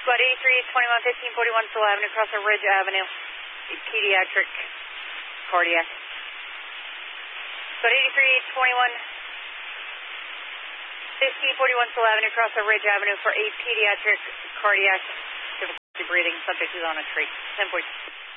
Squad 83, 21, 15, 41 Soul Avenue, across the Ridge Avenue. A pediatric cardiac. Squad 83, 21, 15, 41 Soul Avenue, across the Ridge Avenue for a pediatric cardiac difficulty breathing. Subject is on a trach. 10 points.